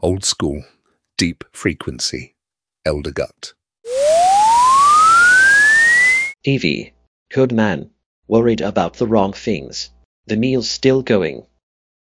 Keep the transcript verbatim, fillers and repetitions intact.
Old school, deep frequency, elder gut. Evie, Code Man, worried about the wrong things. The meal's still going.